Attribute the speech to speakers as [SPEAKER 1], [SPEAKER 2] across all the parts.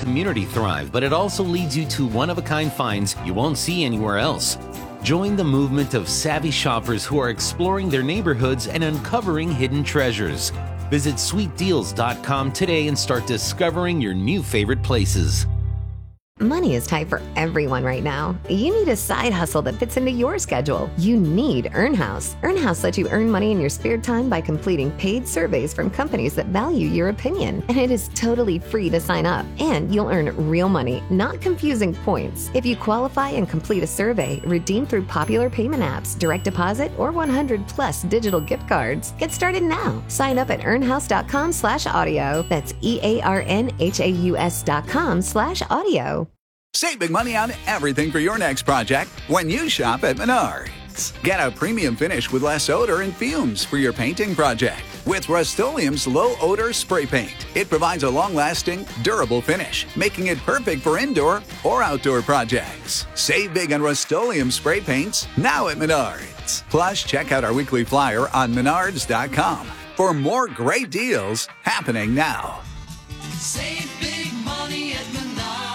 [SPEAKER 1] community thrive, but it also leads you to one-of-a-kind finds you won't see anywhere else. Join the movement of savvy shoppers who are exploring their neighborhoods and uncovering hidden treasures. Visit sweetdeals.com today and start discovering your new favorite places.
[SPEAKER 2] Money is tight for everyone right now. You need a side hustle that fits into your schedule. You need EarnHouse. EarnHouse lets you earn money in your spare time by completing paid surveys from companies that value your opinion. And it is totally free to sign up. And you'll earn real money, not confusing points. If you qualify and complete a survey, redeem through popular payment apps, direct deposit, or 100 plus digital gift cards. Get started now. Sign up at earnhouse.com/audio. That's EARNHAUS.com/audio.
[SPEAKER 3] Save big money on everything for your next project when you shop at Menards. Get a premium finish with less odor and fumes for your painting project with Rust-Oleum's low-odor spray paint. It provides a long-lasting, durable finish, making it perfect for indoor or outdoor projects. Save big on Rust-Oleum spray paints now at Menards. Plus, check out our weekly flyer on Menards.com for more great deals happening now.
[SPEAKER 4] Save big money at Menards.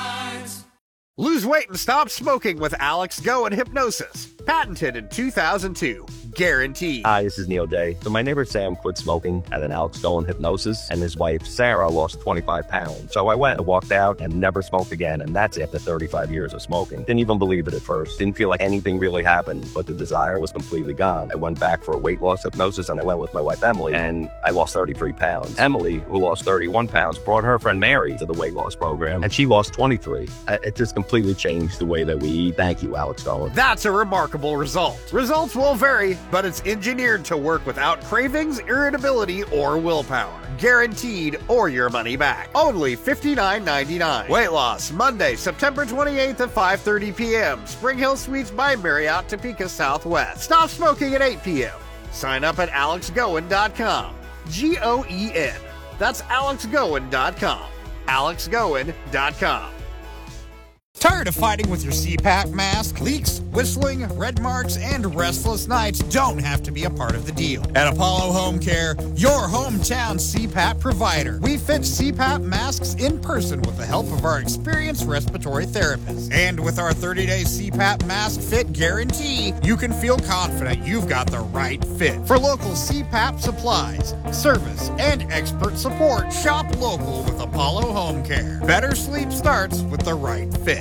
[SPEAKER 5] Lose weight and stop smoking with Alex Go and Hypnosis. Patented in 2002. Guaranteed.
[SPEAKER 6] Hi, this is Neil Day. So my neighbor Sam quit smoking at an Alex Go and Hypnosis, and his wife Sarah lost 25 pounds. So I went and walked out and never smoked again, and that's after 35 years of smoking. Didn't even believe it at first. Didn't feel like anything really happened, but the desire was completely gone. I went back for a weight loss hypnosis, and I went with my wife Emily, and I lost 33 pounds. Emily, who lost 31 pounds, brought her friend Mary to the weight loss program, and she lost 23. It just completely changed the way that we eat. Thank you, Alex Go.
[SPEAKER 5] That's a remarkable result. Results will vary, but it's engineered to work without cravings, irritability, or willpower. Guaranteed or your money back. Only $59.99. Weight loss, Monday, September 28th at 5:30 p.m. Spring Hill Suites by Marriott, Topeka Southwest. Stop smoking at 8 p.m. Sign up at alexgoen.com. Goen. That's alexgoen.com. alexgoen.com.
[SPEAKER 7] Tired of fighting with your CPAP mask? Leaks, whistling, red marks, and restless nights don't have to be a part of the deal. At Apollo Home Care, your hometown CPAP provider, we fit CPAP masks in person with the help of our experienced respiratory therapists. And with our 30-day CPAP mask fit guarantee, you can feel confident you've got the right fit. For local CPAP supplies, service, and expert support, shop local with Apollo Home Care. Better sleep starts with the right fit.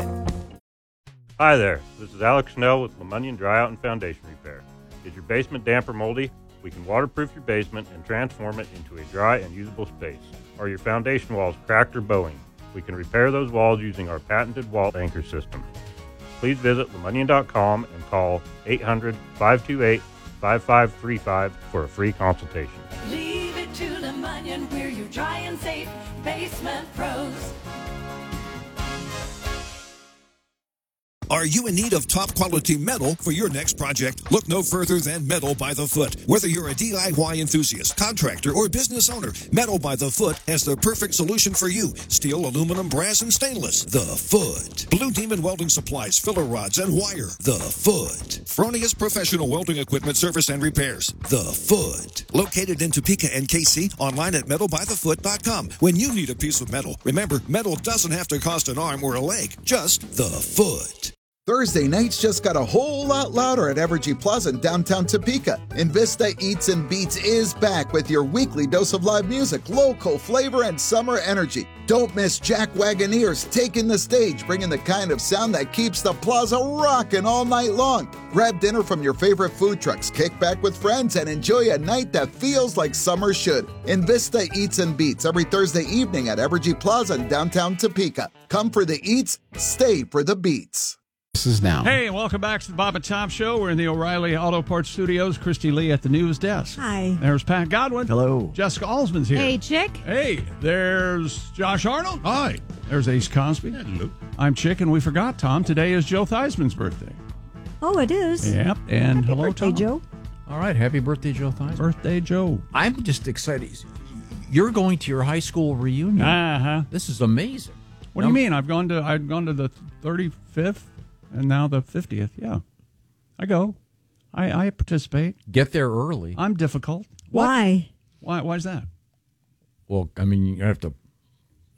[SPEAKER 8] Hi there, this is Alex Schnell with LeMonion Dryout and Foundation Repair. Is your basement damp or moldy? We can waterproof your basement and transform it into a dry and usable space. Are your foundation walls cracked or bowing? We can repair those walls using our patented wall anchor system. Please visit LeMonion.com and call 800-528-5535 for a free consultation.
[SPEAKER 4] Leave it to LeMonion, we're your dry and safe basement pros.
[SPEAKER 9] Are you in need of top-quality metal for your next project? Look no further than Metal by the Foot. Whether you're a DIY enthusiast, contractor, or business owner, Metal by the Foot has the perfect solution for you. Steel, aluminum, brass, and stainless. The Foot. Blue Demon Welding Supplies, filler rods, and wire. The Foot. Fronius Professional Welding Equipment Service and Repairs. The Foot. Located in Topeka and KC, online at metalbythefoot.com. When you need a piece of metal, remember, metal doesn't have to cost an arm or a leg. Just the Foot.
[SPEAKER 10] Thursday nights just got a whole lot louder at Evergy Plaza in downtown Topeka. Invista Eats and Beats is back with your weekly dose of live music, local flavor, and summer energy. Don't miss Jack Wagoneers taking the stage, bringing the kind of sound that keeps the plaza rocking all night long. Grab dinner from your favorite food trucks, kick back with friends, and enjoy a night that feels like summer should. Invista Eats and Beats every Thursday evening at Evergy Plaza in downtown Topeka. Come for the eats, stay for the beats.
[SPEAKER 11] This is now.
[SPEAKER 12] Hey, welcome back to the Bob and Tom Show. We're in the O'Reilly Auto Parts Studios. Christy Lee at the news desk.
[SPEAKER 13] Hi.
[SPEAKER 12] There's Pat Godwin.
[SPEAKER 11] Hello.
[SPEAKER 12] Jessica Alsman's here.
[SPEAKER 13] Hey, Chick.
[SPEAKER 12] Hey, there's Josh Arnold.
[SPEAKER 11] Hi.
[SPEAKER 12] There's Ace Cosby.
[SPEAKER 11] Hello.
[SPEAKER 12] I'm Chick, and we forgot, Tom. Today is Joe Theismann's birthday.
[SPEAKER 13] Oh, it is.
[SPEAKER 12] Yep. And
[SPEAKER 13] Happy
[SPEAKER 12] hello,
[SPEAKER 13] birthday,
[SPEAKER 12] Tom.
[SPEAKER 13] Joe.
[SPEAKER 11] All right. Happy birthday, Joe Theismann.
[SPEAKER 12] Birthday, Joe.
[SPEAKER 11] I'm just excited. You're going to your high school reunion.
[SPEAKER 12] Uh-huh.
[SPEAKER 11] This is amazing.
[SPEAKER 12] What do you mean? I've gone to the 35th. And now the 50th, yeah. I go. I participate.
[SPEAKER 11] Get there early.
[SPEAKER 12] I'm difficult.
[SPEAKER 13] Why?
[SPEAKER 12] Why is that?
[SPEAKER 11] Well, I mean, you have to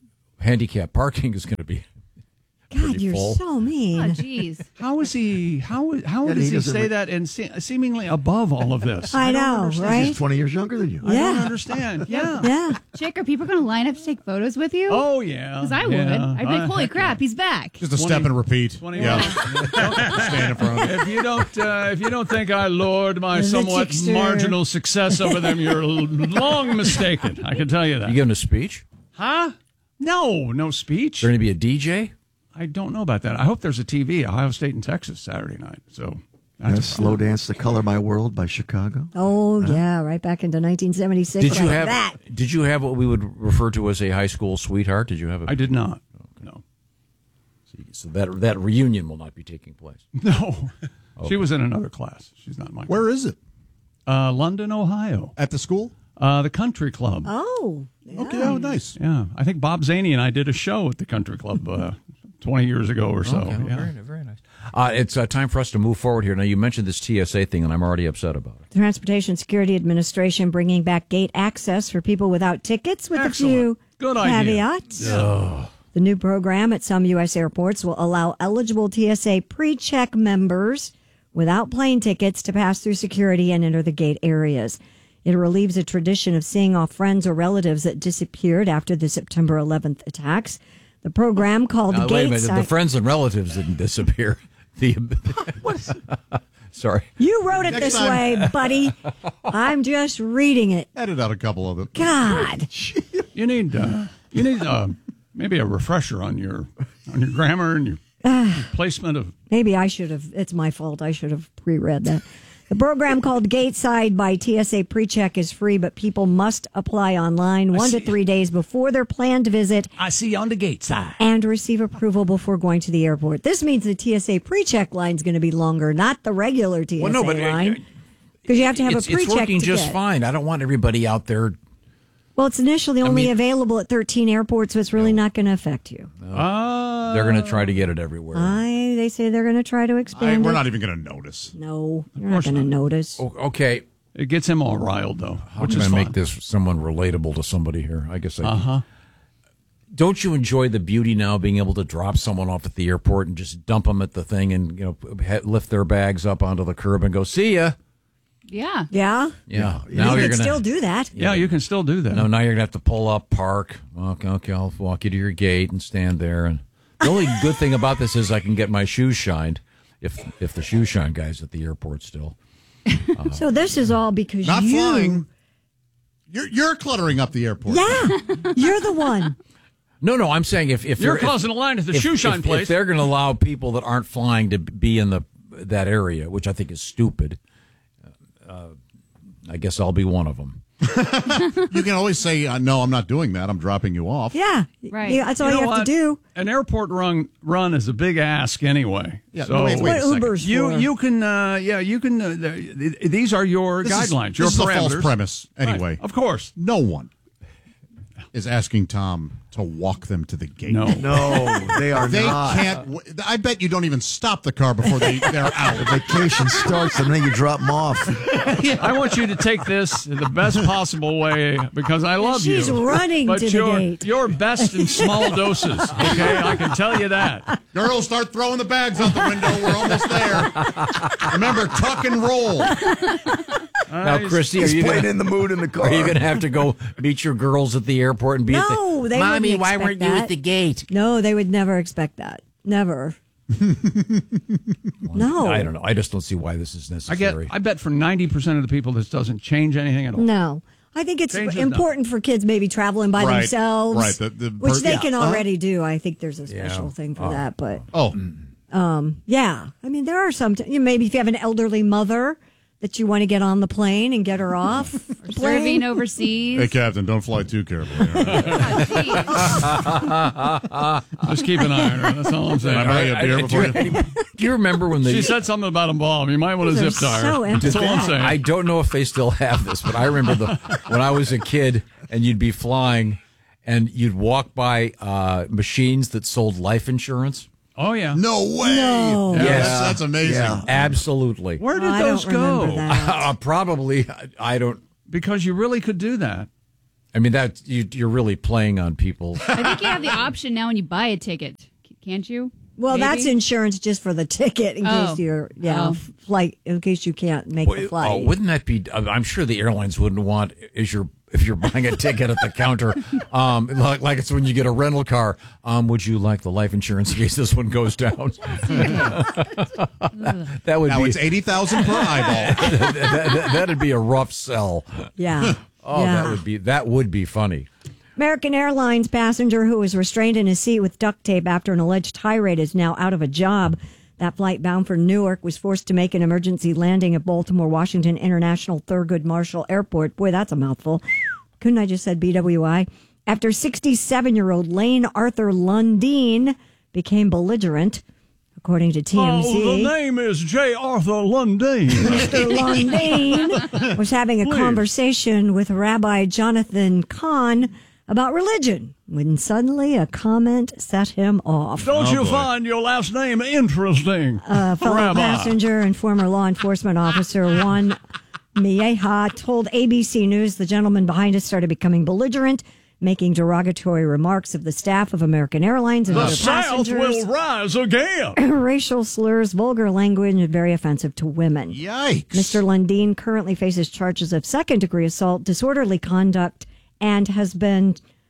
[SPEAKER 11] handicap parking is going to be
[SPEAKER 13] God, you're
[SPEAKER 11] full.
[SPEAKER 13] so mean.
[SPEAKER 14] Oh, jeez.
[SPEAKER 12] How is he? How does he say that and seemingly above all of this?
[SPEAKER 13] I know,
[SPEAKER 12] understand.
[SPEAKER 13] right?
[SPEAKER 15] He's 20 years younger than you.
[SPEAKER 12] I don't understand. Yeah.
[SPEAKER 14] Chick, are people going to line up to take photos with you?
[SPEAKER 12] Oh, yeah.
[SPEAKER 14] Because I would.
[SPEAKER 12] Yeah.
[SPEAKER 14] I'd be like, holy crap, he's back.
[SPEAKER 7] Just a step and repeat.
[SPEAKER 12] 20
[SPEAKER 7] Yeah. Stand in front of him.
[SPEAKER 12] If you don't think I lord my
[SPEAKER 13] The
[SPEAKER 12] somewhat
[SPEAKER 13] trickster.
[SPEAKER 12] marginal success over them, you're long mistaken. I can tell you that.
[SPEAKER 11] You giving a speech?
[SPEAKER 12] Huh? No speech.
[SPEAKER 11] Is there going to be a DJ?
[SPEAKER 12] I don't know about that. I hope there's a TV, Ohio State and Texas, Saturday night. So that's
[SPEAKER 15] Slow Dance to Color My World by Chicago.
[SPEAKER 13] Oh, yeah, right back into 1976.
[SPEAKER 11] Did you
[SPEAKER 13] like
[SPEAKER 11] have
[SPEAKER 13] that?
[SPEAKER 11] Did you have what we would refer to as a high school sweetheart? Did you have?
[SPEAKER 12] I did not. No.
[SPEAKER 11] So that reunion will not be taking place.
[SPEAKER 12] No.
[SPEAKER 11] Okay.
[SPEAKER 12] She was in another class. She's not my.
[SPEAKER 7] Where is it?
[SPEAKER 12] London, Ohio.
[SPEAKER 7] At the school?
[SPEAKER 12] The Country Club.
[SPEAKER 13] Oh, yeah.
[SPEAKER 7] Okay, oh, nice.
[SPEAKER 12] Yeah, I think Bob Zaney and I did a show at the Country Club 20 years ago or so.
[SPEAKER 11] Okay, well,
[SPEAKER 12] yeah.
[SPEAKER 11] very nice. It's time for us to move forward here. Now, you mentioned this TSA thing, and I'm already upset about it.
[SPEAKER 13] The Transportation Security Administration bringing back gate access for people without tickets with
[SPEAKER 12] Excellent.
[SPEAKER 13] a few
[SPEAKER 12] Good idea.
[SPEAKER 13] caveats. The new program at some U.S. airports will allow eligible TSA pre-check members without plane tickets to pass through security and enter the gate areas. It relieves a tradition of seeing off friends or relatives that disappeared after the September 11th attacks. The program called
[SPEAKER 11] Now, wait a
[SPEAKER 13] Gates.
[SPEAKER 11] minute. The friends and relatives didn't disappear. Sorry.
[SPEAKER 13] You wrote it
[SPEAKER 7] Next
[SPEAKER 13] this
[SPEAKER 7] time.
[SPEAKER 13] way, buddy. I'm just reading it.
[SPEAKER 7] Edit out a couple of them.
[SPEAKER 13] God.
[SPEAKER 12] You need maybe a refresher on your grammar and your placement of.
[SPEAKER 13] Maybe I should have. It's my fault. I should have pre-read that. The program called Gateside by TSA PreCheck is free, but people must apply online 1 to 3 days before their planned visit.
[SPEAKER 12] I see you on the gate side.
[SPEAKER 13] And receive approval before going to the airport. This means the TSA PreCheck line is going to be longer, not the regular TSA line. Because you have to have a PreCheck.
[SPEAKER 11] It's working
[SPEAKER 13] to
[SPEAKER 11] just
[SPEAKER 13] get.
[SPEAKER 11] fine. I don't want everybody out there.
[SPEAKER 13] Well, it's initially only available at 13 airports, so it's really not going to affect you.
[SPEAKER 11] They're going to try to get it everywhere.
[SPEAKER 13] They say they're going to try to expand
[SPEAKER 7] We're
[SPEAKER 13] it.
[SPEAKER 7] not even going to notice.
[SPEAKER 13] No, you're not going to notice.
[SPEAKER 11] Okay.
[SPEAKER 12] It gets him all riled, though.
[SPEAKER 11] How
[SPEAKER 12] which
[SPEAKER 11] can
[SPEAKER 12] is
[SPEAKER 11] I make
[SPEAKER 12] fun.
[SPEAKER 11] this someone relatable to somebody here? I guess I
[SPEAKER 12] Uh-huh.
[SPEAKER 11] Don't you enjoy the beauty now being able to drop someone off at the airport and just dump them at the thing and lift their bags up onto the curb and go, see ya?
[SPEAKER 14] Yeah.
[SPEAKER 13] Yeah?
[SPEAKER 11] Yeah.
[SPEAKER 13] You can still do that.
[SPEAKER 12] Yeah, you can still do that.
[SPEAKER 11] No, now you're going to have to pull up, park. Okay, I'll walk you to your gate and stand there. And the only good thing about this is I can get my shoes shined if the shoe shine guy's at the airport still.
[SPEAKER 13] So this is all because
[SPEAKER 7] Not
[SPEAKER 13] you...
[SPEAKER 7] flying. You're cluttering up the airport.
[SPEAKER 13] Yeah, you're the one.
[SPEAKER 11] No, I'm saying if
[SPEAKER 12] You're causing a line at the shoe shine place.
[SPEAKER 11] If they're going to allow people that aren't flying to be in that area, which I think is stupid, I guess I'll be one of them.
[SPEAKER 7] You can always say, no, I'm not doing that. I'm dropping you off.
[SPEAKER 13] Yeah,
[SPEAKER 14] right.
[SPEAKER 13] Yeah, that's all you have to do.
[SPEAKER 12] An airport run is a big ask anyway.
[SPEAKER 7] Yeah,
[SPEAKER 12] so
[SPEAKER 7] wait
[SPEAKER 13] what
[SPEAKER 7] a second.
[SPEAKER 13] Uber's for?
[SPEAKER 12] you can. These are your guidelines, your
[SPEAKER 7] this is
[SPEAKER 12] parameters.
[SPEAKER 7] a false premise, anyway.
[SPEAKER 12] Right, of course.
[SPEAKER 7] No one is asking Tom to walk them to the gate.
[SPEAKER 12] No,
[SPEAKER 15] they are
[SPEAKER 7] They
[SPEAKER 15] not.
[SPEAKER 7] can't. I bet you don't even stop the car before they're out.
[SPEAKER 15] The vacation starts and then you drop them off.
[SPEAKER 12] I want you to take this the best possible way because I love you.
[SPEAKER 13] She's running
[SPEAKER 12] but
[SPEAKER 13] to the gate.
[SPEAKER 12] You're best in small doses. Okay, I can tell you that.
[SPEAKER 7] Girls, start throwing the bags out the window. We're almost there. Remember, tuck and roll.
[SPEAKER 11] Now, Christy, are you
[SPEAKER 15] in the mood in the car.
[SPEAKER 11] Are you going to have to go meet your girls at the airport and be at the...
[SPEAKER 13] No, they
[SPEAKER 11] Mommy,
[SPEAKER 13] wouldn't
[SPEAKER 11] why
[SPEAKER 13] expect
[SPEAKER 11] weren't you
[SPEAKER 13] that.
[SPEAKER 11] at the gate?
[SPEAKER 13] No, they would never expect that. Never. No.
[SPEAKER 11] I don't know. I just don't see why this is necessary.
[SPEAKER 12] I bet for 90% of the people this doesn't change anything at all.
[SPEAKER 13] No. I think it's
[SPEAKER 12] Changes
[SPEAKER 13] important for kids maybe traveling by
[SPEAKER 7] Right,
[SPEAKER 13] themselves,
[SPEAKER 7] right,
[SPEAKER 13] which they can
[SPEAKER 7] Uh-huh.
[SPEAKER 13] already do. I think there's a special thing for that. But
[SPEAKER 7] Oh,
[SPEAKER 13] yeah, I mean, there are some. Maybe if you have an elderly mother that you want to get on the plane and get her off the plane.
[SPEAKER 14] Serving overseas.
[SPEAKER 7] hey, Captain, don't fly too carefully.
[SPEAKER 12] Just keep an eye on her. That's all I'm saying.
[SPEAKER 7] Can I buy you a beer before you?
[SPEAKER 11] Do you remember when
[SPEAKER 12] She said something about a bomb. You might want to
[SPEAKER 13] These are
[SPEAKER 12] zip tie her.
[SPEAKER 13] so
[SPEAKER 12] That's all I'm
[SPEAKER 13] emphatic.
[SPEAKER 12] saying.
[SPEAKER 11] I don't know if they still have this, but I remember when I was a kid and you'd be flying and you'd walk by machines that sold life insurance.
[SPEAKER 12] Oh, yeah.
[SPEAKER 7] No way.
[SPEAKER 13] No.
[SPEAKER 7] Yeah,
[SPEAKER 11] Yes.
[SPEAKER 7] that's amazing.
[SPEAKER 15] Yeah.
[SPEAKER 11] Absolutely.
[SPEAKER 12] Where did
[SPEAKER 13] I
[SPEAKER 12] those
[SPEAKER 13] don't
[SPEAKER 12] go?
[SPEAKER 13] remember that.
[SPEAKER 11] Probably, I don't.
[SPEAKER 12] Because you really could do that.
[SPEAKER 11] I mean, you're really playing on people.
[SPEAKER 14] I think you have the option now when you buy a ticket, can't you?
[SPEAKER 13] Well,
[SPEAKER 14] Maybe?
[SPEAKER 13] That's insurance just for the ticket in case you're flight in case you can't make the flight.
[SPEAKER 11] Oh, wouldn't that be? I'm sure the airlines wouldn't want if you're buying a ticket at the counter, like it's when you get a rental car. Would you like the life insurance in case this one goes down? That would
[SPEAKER 12] now
[SPEAKER 11] be
[SPEAKER 12] it's 80,000 per eyeball.
[SPEAKER 11] That'd be a rough sell.
[SPEAKER 13] Yeah.
[SPEAKER 11] Oh,
[SPEAKER 13] Yeah.
[SPEAKER 11] that would be funny.
[SPEAKER 13] American Airlines passenger who was restrained in his seat with duct tape after an alleged tirade is now out of a job. That flight bound for Newark was forced to make an emergency landing at Baltimore Washington International Thurgood Marshall Airport. Boy, that's a mouthful. Couldn't I just said BWI? After 67-year-old Lane Arthur Lundeen became belligerent, according to TMZ.
[SPEAKER 12] Oh, the name is J. Arthur Lundeen.
[SPEAKER 13] Mr. Lundeen was having a conversation with Rabbi Jonathan Kahn about religion when suddenly a comment set him off.
[SPEAKER 12] Don't you find your last name interesting?
[SPEAKER 13] Fellow
[SPEAKER 12] Rabbi.
[SPEAKER 13] passenger and former law enforcement officer Juan Mieja told ABC News the gentleman behind us started becoming belligerent, making derogatory remarks of the staff of American Airlines and
[SPEAKER 12] The
[SPEAKER 13] other
[SPEAKER 12] South
[SPEAKER 13] passengers.
[SPEAKER 12] will rise again.
[SPEAKER 13] Racial slurs, vulgar language, and very offensive to women.
[SPEAKER 15] Yikes.
[SPEAKER 13] Mr. Lundeen currently faces charges of second-degree assault, disorderly conduct, and has been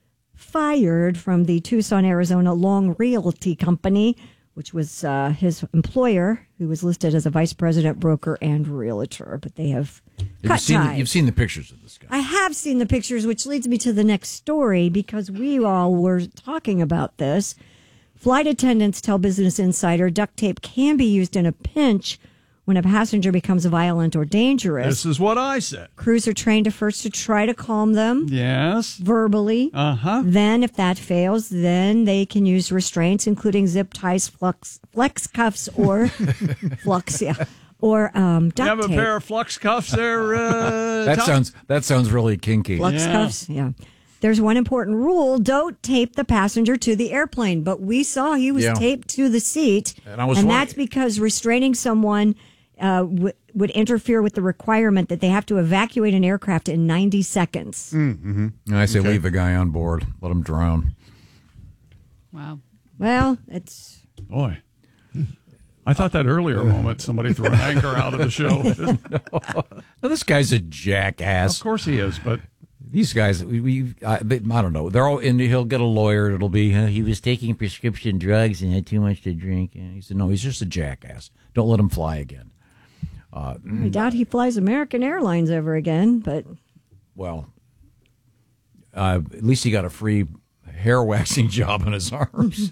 [SPEAKER 13] fired from the Tucson, Arizona Long Realty Company, which was his employer, who was listed as a vice president, broker, and realtor. But they have cut ties.
[SPEAKER 11] You've seen the pictures of this guy.
[SPEAKER 13] I have seen the pictures, which leads me to the next story, because we all were talking about this. Flight attendants tell Business Insider duct tape can be used in a pinch when a passenger becomes violent or dangerous.
[SPEAKER 12] This is what I said.
[SPEAKER 13] Crews are trained first to try to calm them.
[SPEAKER 12] Yes.
[SPEAKER 13] Verbally.
[SPEAKER 12] Uh-huh.
[SPEAKER 13] Then, if that fails, then they can use restraints, including zip ties, flex cuffs, or flux, or duct
[SPEAKER 12] You have a
[SPEAKER 13] tape.
[SPEAKER 12] pair of flux cuffs there.
[SPEAKER 11] That sounds really kinky.
[SPEAKER 13] Flux cuffs, yeah. There's one important rule: don't tape the passenger to the airplane. But we saw he was taped to the seat,
[SPEAKER 11] and
[SPEAKER 13] that's because restraining someone would interfere with the requirement that they have to evacuate an aircraft in 90 seconds.
[SPEAKER 11] I say leave the guy on board. Let him drown.
[SPEAKER 14] Wow.
[SPEAKER 13] Well, it's...
[SPEAKER 12] Boy. I thought that earlier moment somebody threw an anchor out of the show.
[SPEAKER 11] No, this guy's a jackass.
[SPEAKER 12] Of course he is, but...
[SPEAKER 11] These guys, I don't know. They're all in. He'll get a lawyer. It'll be he was taking prescription drugs and had too much to drink. And he said, no, he's just a jackass. Don't let him fly again.
[SPEAKER 13] I doubt he flies American Airlines ever again, but...
[SPEAKER 11] Well, at least he got a free hair waxing job on his arms.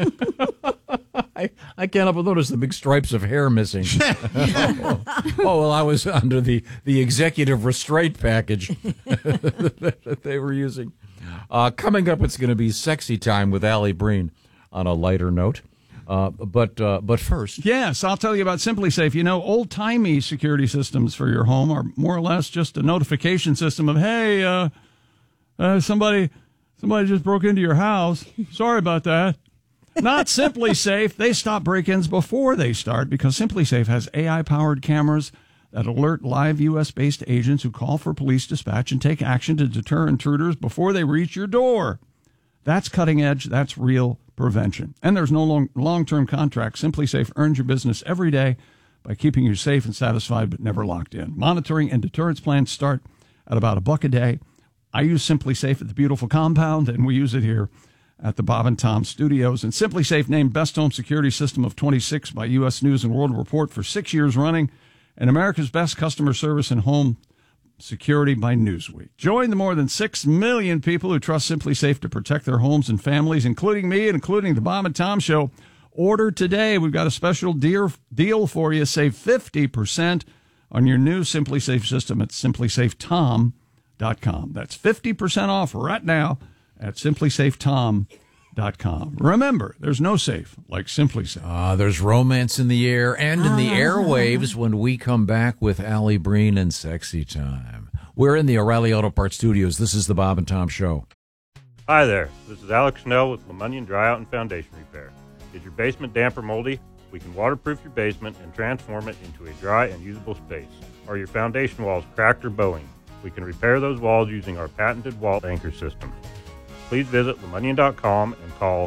[SPEAKER 11] I can't help but notice the big stripes of hair missing. Well, I was under the executive restraint package that they were using. Coming up, it's going to be Sexy Time with Allie Breen on a lighter note. But first.
[SPEAKER 12] Yes, I'll tell you about Simply Safe. You know, old-timey security systems for your home are more or less just a notification system of, hey, somebody just broke into your house. Sorry about that. Not Simply Safe. They stop break-ins before they start because Simply Safe has AI-powered cameras that alert live U.S.-based agents who call for police dispatch and take action to deter intruders before they reach your door. That's cutting edge. That's real prevention. And there's no long-term contract. Simply Safe earns your business every day by keeping you safe and satisfied but never locked in. Monitoring and deterrence plans start at about $1 a day. I use Simply Safe at the beautiful compound, and we use it here at the Bob and Tom Studios. And Simply Safe named Best Home Security System of 26 by U.S. News and World Report for 6 years running, and America's Best Customer Service and Home Security by Newsweek. Join the more than 6 million people who trust Simply Safe to protect their homes and families, including me and including the Bob and Tom Show. Order today. We've got a special deal for you. Save 50% on your new Simply Safe system at simplysafetom.com. That's 50% off right now at simplysafetom.com. Remember, there's no safe like Simply Safe.
[SPEAKER 11] There's romance in the air and in the airwaves when we come back with Allie Breen and Sexy Time. We're in the O'Reilly Auto Parts Studios. This is the Bob and Tom Show.
[SPEAKER 8] Hi there. This is Alex Schnell with LeMunion Dryout and Foundation Repair. Is your basement damp or moldy? We can waterproof your basement and transform it into a dry and usable space. Are your foundation walls cracked or bowing? We can repair those walls using our patented wall anchor system. Please visit lemunyon.com and call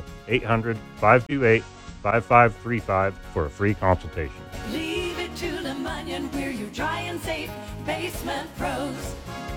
[SPEAKER 8] 800-528-5535 for a free consultation.
[SPEAKER 4] Leave it to Lemunyon, we're your dry and safe basement pros.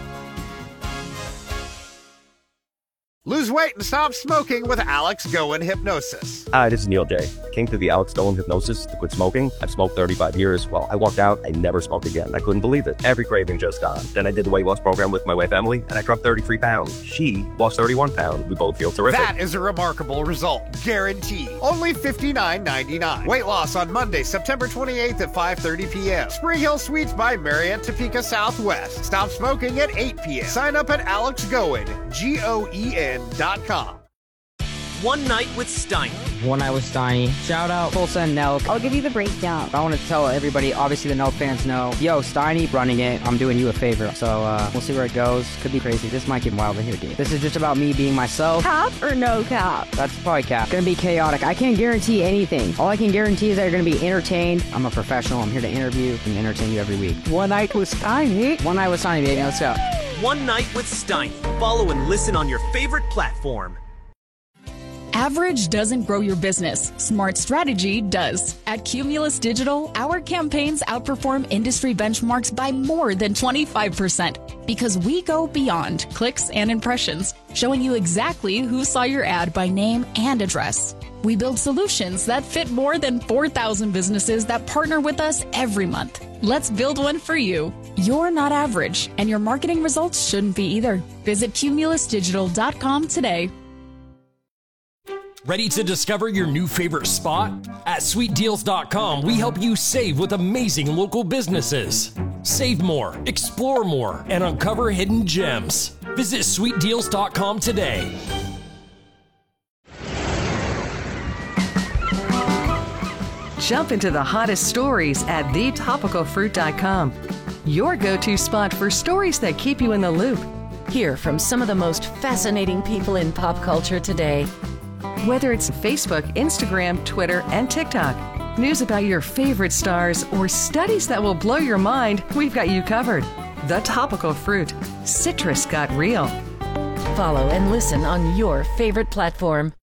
[SPEAKER 5] Lose weight and stop smoking with Alex Goen Hypnosis.
[SPEAKER 6] Hi, this is Neil J. Came to the Alex Goen Hypnosis to quit smoking. I've smoked 35 years. Well, I walked out, I never smoked again. I couldn't believe it. Every craving just gone. Then I did the weight loss program with my wife, Emily, and I dropped 33 pounds. She lost 31 pounds. We both feel terrific.
[SPEAKER 5] That is a remarkable result. Guaranteed. Only $59.99. Weight loss on Monday, September 28th at 5:30 p.m. Spring Hill Suites by Marriott, Topeka Southwest. Stop smoking at 8 p.m. Sign up at AlexGoen, GOEN.com.
[SPEAKER 16] One Night with Steiny.
[SPEAKER 17] One Night with Steiny. Shout out Tulsa and Nelk. I'll give you the breakdown. I want to tell everybody, obviously the Nelk fans know, yo, Steiny running it. I'm doing you a favor. So we'll see where it goes. Could be crazy. This might get wild in here, dude. This is just about me being myself.
[SPEAKER 18] Cap or no cap?
[SPEAKER 17] That's probably cap. Gonna be chaotic. I can't guarantee anything. All I can guarantee is that you're gonna be entertained. I'm a professional. I'm here to interview and entertain you every week. One Night with Steiny. One Night with Steiny, baby. Let's go.
[SPEAKER 16] One Night with Steiny. Follow and listen on your favorite platform.
[SPEAKER 19] Average doesn't grow your business. Smart strategy does. At Cumulus Digital, our campaigns outperform industry benchmarks by more than 25% because we go beyond clicks and impressions, showing you exactly who saw your ad by name and address. We build solutions that fit more than 4,000 businesses that partner with us every month. Let's build one for you. You're not average, and your marketing results shouldn't be either. Visit cumulusdigital.com today.
[SPEAKER 20] Ready to discover your new favorite spot? At sweetdeals.com, we help you save with amazing local businesses. Save more, explore more, and uncover hidden gems. Visit sweetdeals.com today.
[SPEAKER 21] Jump into the hottest stories at thetopicalfruit.com. Your go-to spot for stories that keep you in the loop. Hear from some of the most fascinating people in pop culture today. Whether it's Facebook, Instagram, Twitter, and TikTok, news about your favorite stars, or studies that will blow your mind, we've got you covered. The Topical Fruit. Citrus got real. Follow and listen on your favorite platform.